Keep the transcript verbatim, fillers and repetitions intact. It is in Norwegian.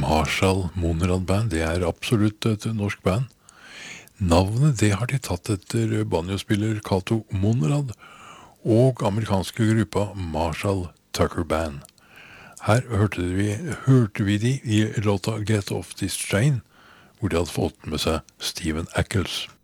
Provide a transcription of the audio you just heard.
Marshall Monrad Band, det er absolutt et norsk band. Navnet det har de tatt etter banjospiller Cato Monrad og amerikanske gruppa Marshall Tucker Band. Her hørte vi, hørte vi de i låta Get Off This Train, hvor de hadde fått med seg Steven Ackles.